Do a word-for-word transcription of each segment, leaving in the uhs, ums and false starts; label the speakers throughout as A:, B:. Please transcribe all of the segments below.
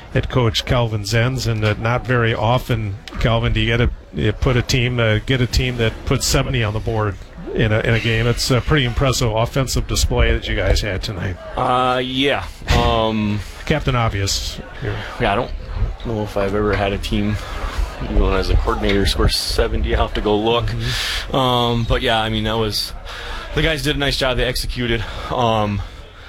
A: head coach Calvin Zenz, and uh, not very often, Calvin, do you get a you put a team uh, get a team that puts seventy on the board in a in a game. It's a pretty impressive offensive display that you guys had tonight.
B: Uh, yeah. Um,
A: Captain Obvious here.
B: Yeah, I don't, I don't know if I've ever had a team, even as a coordinator, score seventy. I'll have to go look. Mm-hmm. Um, but yeah, I mean, that was, the guys did a nice job. They executed. Um,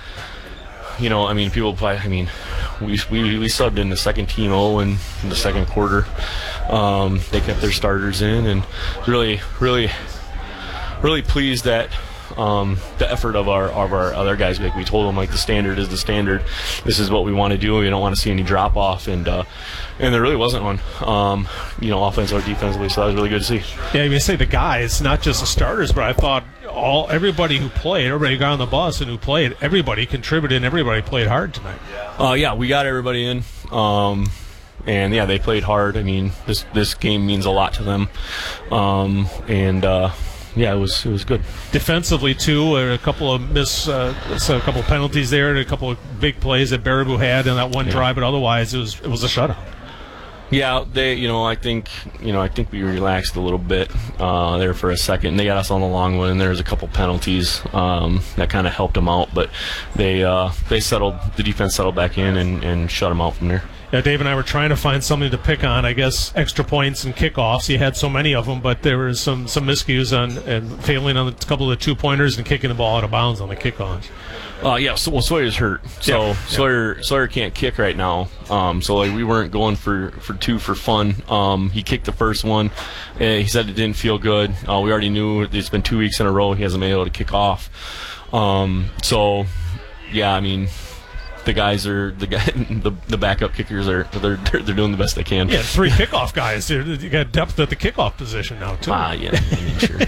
B: you know, I mean, people play, I mean, we we, we subbed in the second team oh in, in the second quarter. Um, they kept their starters in, and really, really, really pleased that um, the effort of our of our other guys. Like we told them, like the standard is the standard. This is what we want to do. We don't want to see any drop off, and uh, and there really wasn't one. Um, you know, offensively or defensively. So that was really good to see.
A: Yeah, you say the guys, not just the starters, but I thought all everybody who played, everybody who got on the bus and who played, everybody contributed and everybody played hard tonight.
B: Uh, yeah, we got everybody in. Um, And yeah, they played hard. I mean, this this game means a lot to them, um, and uh, yeah, it was it was good.
A: Defensively too, a couple of miss, uh, so a couple of penalties there, and a couple of big plays that Baraboo had in that one
B: yeah.
A: drive. But otherwise, it was it was a shutout.
B: Yeah, they, you know, I think, you know, I think we relaxed a little bit uh, there for a second. They got us on the long one, and there was a couple penalties um, that kind of helped them out, but they uh, they settled, the defense settled back in and, and shut them out from there.
A: Yeah, Dave and I were trying to find something to pick on. I guess extra points and kickoffs. You had so many of them, but there was some some miscues on and failing on a couple of the two pointers and kicking the ball out of bounds on the kickoffs.
B: Uh, yeah, so, well, Sawyer's hurt, so
A: yeah,
B: Sawyer
A: yeah.
B: Sawyer can't kick right now. Um, so like we weren't going for, for two for fun. Um, he kicked the first one. And he said it didn't feel good. Uh, we already knew it's been two weeks in a row he hasn't been able to kick off. Um, so yeah, I mean. The guys are the guy, the the backup kickers are they're they're, they're doing the best they can.
A: Yeah, three kickoff guys. You got depth at the kickoff position now too.
B: Ah, yeah, I mean, sure.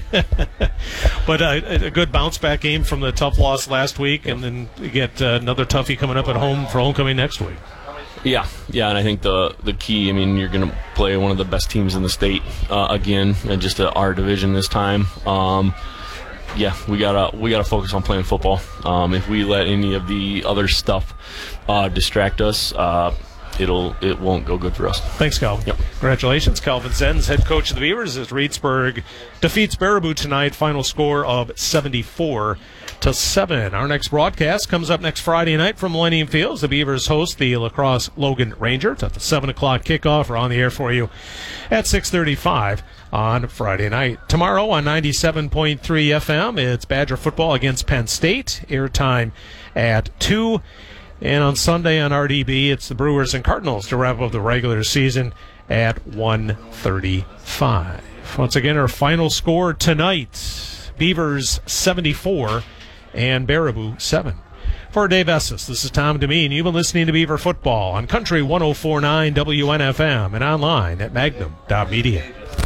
A: But uh, a good bounce back game from the tough loss last week, and then you get uh, another toughie coming up at home for homecoming next week.
B: Yeah, yeah, and I think the the key. I mean, you're going to play one of the best teams in the state uh, again, and just uh, our division this time. Um, Yeah, we gotta we gotta focus on playing football. Um, if we let any of the other stuff uh, distract us, uh, it'll it won't go good for us.
A: Thanks, Calvin.
B: Yep.
A: Congratulations, Calvin Zenz, head coach of the Beavers, as Reedsburg defeats Baraboo tonight. Final score of seventy-four to seven. Our next broadcast comes up next Friday night from Millennium Fields. The Beavers host the La Crosse Logan Rangers at the seven o'clock kickoff. We're on the air for you at six thirty-five. On Friday night. Tomorrow on ninety-seven point three F M, it's Badger football against Penn State. Airtime at two. And on Sunday on R D B, it's the Brewers and Cardinals to wrap up the regular season at one thirty-five. Once again, our final score tonight, Beavers seventy-four and Baraboo seven. For Dave Esses, this is Tom Demeen. You've been listening to Beaver Football on Country one oh four point nine W N F M and online at magnum dot media.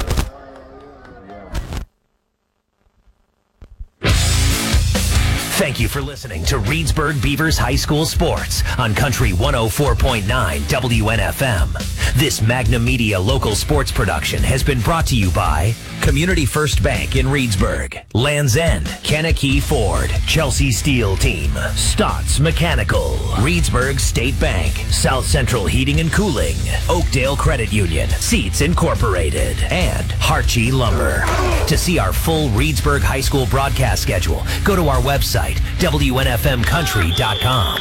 C: Thank you for listening to Reedsburg Beavers High School Sports on Country one oh four point nine W N F M. This Magnum Media local sports production has been brought to you by Community First Bank in Reedsburg, Land's End, Kankakee Ford, Chelsea Steel Team, Stotts Mechanical, Reedsburg State Bank, South Central Heating and Cooling, Oakdale Credit Union, Seats Incorporated, and Harchie Lumber. To see our full Reedsburg High School broadcast schedule, go to our website, W N F M country dot com.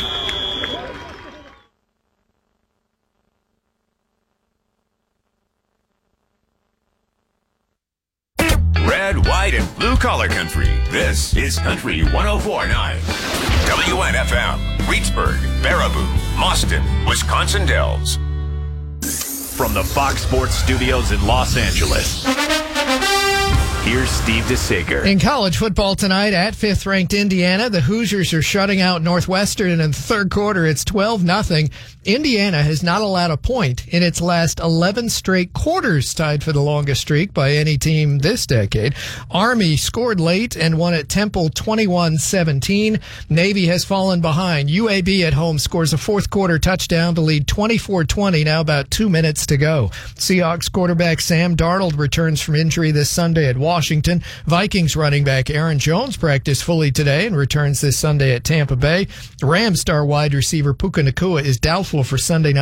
D: Red, white, and blue collar country. This is Country one oh four point nine. W N F M, Reedsburg, Baraboo, Mauston, Wisconsin Dells. From the Fox Sports Studios in Los Angeles, here's Steve DeSager.
E: In college football tonight at fifth-ranked Indiana, the Hoosiers are shutting out Northwestern, and in the third quarter, it's twelve nothing. Indiana has not allowed a point in its last eleven straight quarters, tied for the longest streak by any team this decade. Army scored late and won at Temple twenty-one seventeen. Navy has fallen behind. U A B at home scores a fourth-quarter touchdown to lead twenty-four twenty, now about two minutes to go. Seahawks quarterback Sam Darnold returns from injury this Sunday at Washington. Vikings running back Aaron Jones practiced fully today and returns this Sunday at Tampa Bay. Rams star wide receiver Puka Nacua is doubtful for Sunday night